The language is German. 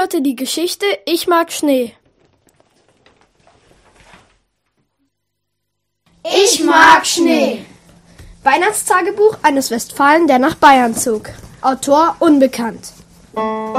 hörte die Geschichte Ich mag Schnee. Ich mag Schnee. Weihnachtstagebuch eines Westfalen, der nach Bayern zog. Autor unbekannt.